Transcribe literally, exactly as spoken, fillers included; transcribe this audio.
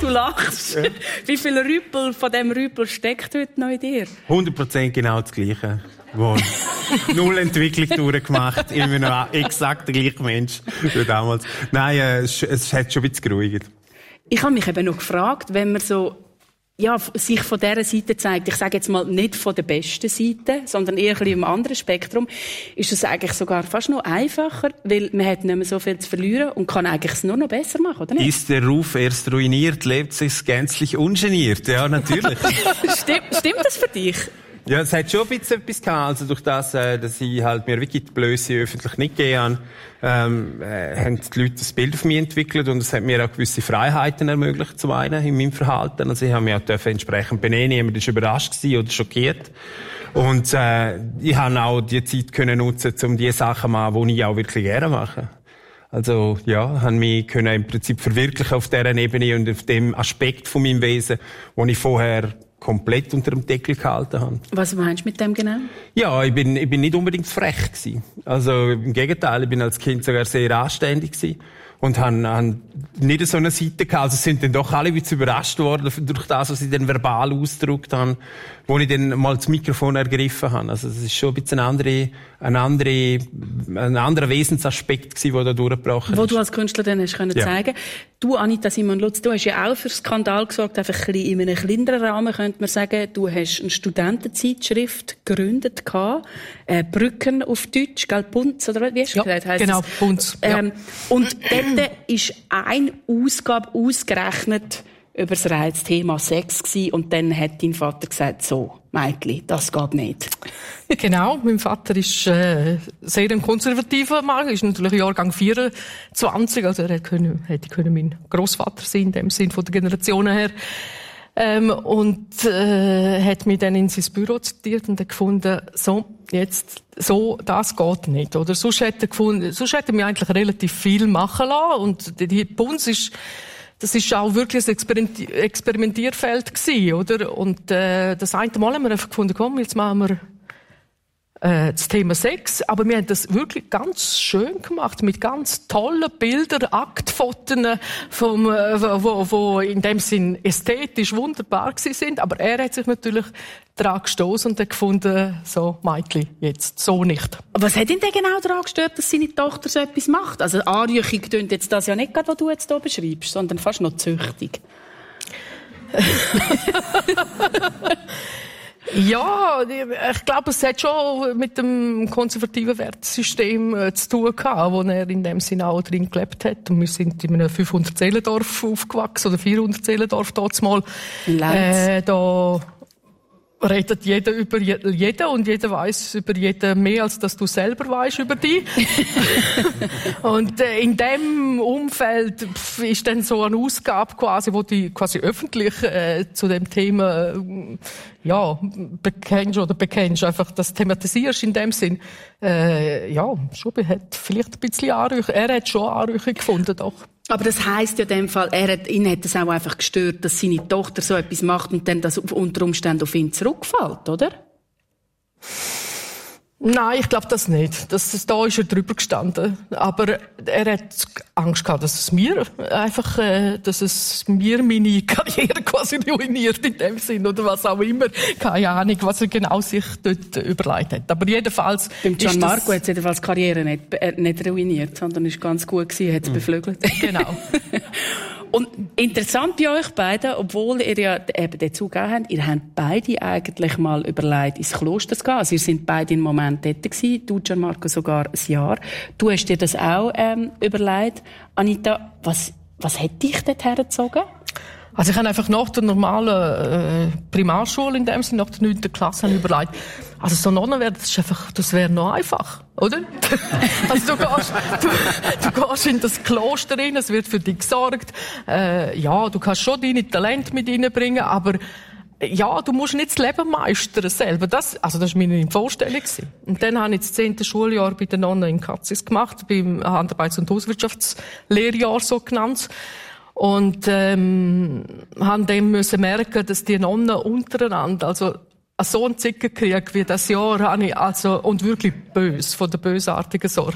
Du lachst. Ja. Wie viel Rüpel von dem Rüpel steckt heute noch in dir? hundert Prozent genau das Gleiche. Wo null Entwicklung durchgemacht, immer noch exakt der gleiche Mensch wie damals. Nein, äh, es, es hat schon ein bisschen geruhigt. Ich habe mich eben noch gefragt, wenn man so ja, sich von dieser Seite zeigt, ich sage jetzt mal nicht von der besten Seite, sondern eher ein bisschen im anderen Spektrum, ist es eigentlich sogar fast noch einfacher, weil man hat nicht mehr so viel zu verlieren und kann eigentlich es nur noch besser machen, oder nicht? Ist der Ruf erst ruiniert, lebt sich's gänzlich ungeniert. Ja, natürlich. stimmt, stimmt das für dich? Ja, es hat schon ein bisschen etwas gehabt. Also durch das, äh, dass ich halt mir wirklich die Blöße öffentlich nicht gegeben habe, ähm, äh, haben die Leute das Bild auf mich entwickelt und es hat mir auch gewisse Freiheiten ermöglicht, zum einen in meinem Verhalten. Also ich habe mich auch entsprechend benehmen, jemand ist überrascht gewesen oder schockiert. Und äh, ich habe auch die Zeit können nutzen, um die Sachen zu machen, die ich auch wirklich gerne mache. Also, ja, haben mich können im Prinzip verwirklichen auf dieser Ebene und auf dem Aspekt von meinem Wesen, wo ich vorher komplett unter dem Deckel gehalten habe. Was meinst du mit dem genau? Ja, ich bin, ich bin nicht unbedingt frech gewesen. Also, im Gegenteil, ich bin als Kind sogar sehr anständig gewesen. Und haben, haben nicht so eine Seite gehabt. Also sind dann doch alle ein bisschen überrascht worden durch das, was ich dann verbal ausgedrückt habe, wo ich dann mal das Mikrofon ergriffen habe. Also es ist schon ein bisschen ein anderer, ein anderer, ein anderer Wesensaspekt gewesen, der da durchgebrochen ist. Wo du als Künstler dann hast können ja. zeigen. Du, Anita Simon-Lutz, du hast ja auch für Skandal gesorgt, einfach ein bisschen in einem kleineren Rahmen, könnte man sagen. Du hast eine Studentenzeitschrift gegründet gehabt, äh, Brücken auf Deutsch, gell, Bunz, oder wie hast du ja, gesagt? Heisst genau, es? Bunz. Ähm, ja. Und dort ist eine Ausgabe ausgerechnet über das Reizthema Sex gewesen, und dann hat dein Vater gesagt, so, Mädchen, das geht nicht. Genau, mein Vater ist äh, sehr ein konservativer Mann, ist natürlich Jahrgang vierundzwanzig, also er hätte können, hätte können mein Grossvater sein, in dem Sinn von der Generationen her. Ähm, und äh, hat mich dann in sein Büro zitiert und hat gefunden, so, jetzt, so, das geht nicht, oder? Sonst hätte er gefunden, sonst hätte er mich eigentlich relativ viel machen lassen, und die Bunz ist, das ist auch wirklich ein Experimentierfeld gewesen, oder? Und, äh, das eine Mal haben wir einfach gefunden, komm, jetzt machen wir, äh, das Thema Sex, aber wir haben das wirklich ganz schön gemacht, mit ganz tollen Bildern, Aktfotos, vom, äh, wo, wo in dem Sinn ästhetisch wunderbar gewesen sind, aber er hat sich natürlich daran gestoßen und hat gefunden, so, Mädchen, jetzt, so nicht. Was hat ihn denn genau daran gestört, dass seine Tochter so etwas macht? Also, Anrüchung tönt jetzt das ja nicht gerade, was du jetzt hier beschreibst, sondern fast noch züchtig. Ja, ich glaube, es hat schon mit dem konservativen Wertesystem äh, zu tun gehabt, wo er in dem Sinne auch drin gelebt hat. Und wir sind in einem fünfhundert-Seelendorf aufgewachsen, oder vierhundert-Seelendorf dort mal. Äh, da redet jeder über jeden und jeder weiß über jeden mehr, als dass du selber weißt über dich. Und äh, in dem Umfeld pf, ist dann so eine Ausgabe quasi, wo die quasi öffentlich äh, zu dem Thema äh, ja bekennst oder bekennst, einfach das thematisierst in dem Sinn. Äh, ja, schon hat vielleicht ein bisschen Anrüchung. Er hat schon Anrüchung gefunden, doch. Aber das heisst ja in dem Fall, er hat, ihn hat es auch einfach gestört, dass seine Tochter so etwas macht und dann das unter Umständen auf ihn zurückfällt, oder? Nein, ich glaube das nicht. Das, das, da ist er drüber gestanden. Aber er hat Angst gehabt, dass es mir einfach, äh, dass es mir meine Karriere quasi ruiniert in dem Sinn oder was auch immer. Keine Ahnung, was er genau sich dort überlegt hat. Aber jedenfalls. Beim Gianmarco hat es jedenfalls die Karriere nicht, äh, nicht ruiniert, sondern ist ganz gut gewesen, hat es mhm. beflügelt. Genau. Und interessant bei euch beiden, obwohl ihr ja eben den zugegeben habt, ihr habt beide eigentlich mal überlegt, ins Kloster zu gehen. Also ihr seid beide im Moment dort gewesen, du, Gianmarco, sogar ein Jahr. Du hast dir das auch ähm, überlegt. Anita, was, was hat dich dort hergezogen? Also ich habe einfach nach der normalen äh, Primarschule, in dem Sinne, nach der neunten Klasse, habe ich überlegt, also so Nonnen werden, das ist einfach, das wäre noch einfach, oder? Also du gehst, du, du gehst in das Kloster rein, es wird für dich gesorgt, äh, ja, du kannst schon deine Talente mit reinbringen, aber ja, du musst nicht das Leben meistern selber. Das, also das war meine Vorstellung gewesen. Und dann habe ich das zehnte Schuljahr bei den Nonnen in Katzis gemacht, beim Handarbeits- und Hauswirtschaftslehrjahr so genannt. Und ähm, haben dem müssen merken, dass die Nonnen untereinander, also so einen Zickenkrieg wie das Jahr, habe ich also, und wirklich bös, von der bösartigen Sorte.